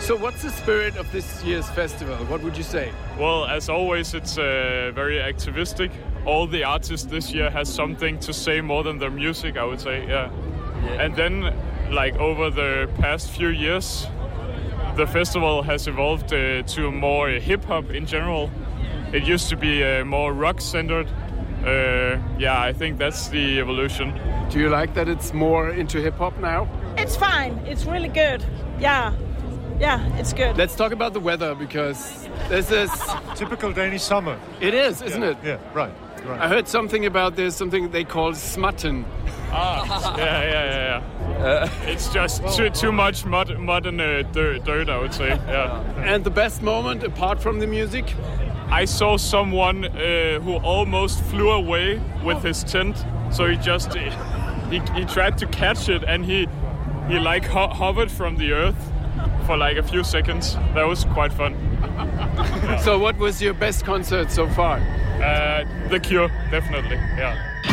So what's the spirit of this year's festival? What would you say? Well, as always, it's very activistic. All the artists this year has something to say more than their music, I would say, yeah. And then, like, over the past few years, the festival has evolved to more hip-hop in general. It used to be more rock-centered. I think that's the evolution. Do you like that it's more into hip-hop now? It's fine. It's really good. Yeah, it's good. Let's talk about the weather, because this is... Typical Danish summer. It is, isn't it? Yeah, right. I heard something about this, something they call smutten. Yeah. It's just too much mud and dirt, I would say. Yeah. And the best moment, apart from the music? I saw someone who almost flew away with his tent. So he just he tried to catch it, and he like hovered from the earth for like a few seconds. That was quite fun. So what was your best concert so far? The Cure, definitely. Yeah.